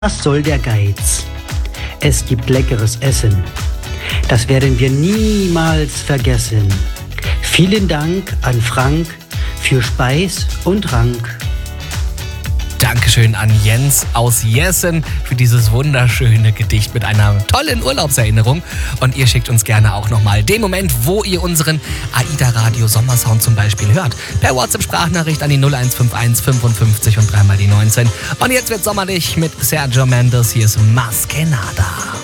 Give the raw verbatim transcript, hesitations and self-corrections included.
Was soll der Geiz? Es gibt leckeres Essen. Das werden wir niemals vergessen. Vielen Dank an Frank für Speis und Trank. Dankeschön an Jens aus Jessen für dieses wunderschöne Gedicht mit einer tollen Urlaubserinnerung. Und ihr schickt uns gerne auch nochmal den Moment, wo ihr unseren AIDA Radio Sommersound zum Beispiel hört. Per WhatsApp-Sprachnachricht an die null eins fünf eins fünfundfünfzig und dreimal die neunzehn. Und jetzt wird sommerlich mit Sergio Mendes. Hier ist Maskenada.